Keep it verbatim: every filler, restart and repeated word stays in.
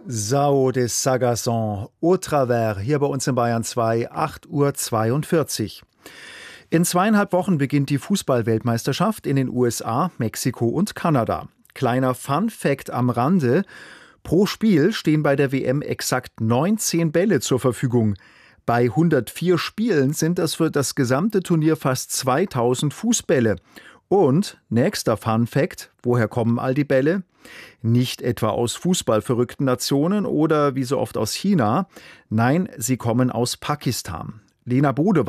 Sao de Sagason, au travers, hier bei uns in Bayern zwei, acht Uhr zweiundvierzig. In zweieinhalb Wochen beginnt die Fußball-Weltmeisterschaft in den U S A, Mexiko und Kanada. Kleiner Fun-Fact am Rande: Pro Spiel stehen bei der W M exakt neunzehn Bälle zur Verfügung. Bei hundertvier Spielen sind das für das gesamte Turnier fast zweitausend Fußbälle. Und, nächster Fun-Fact, woher kommen all die Bälle? Nicht etwa aus fußballverrückten Nationen oder wie so oft aus China. Nein, sie kommen aus Pakistan. Lena Bode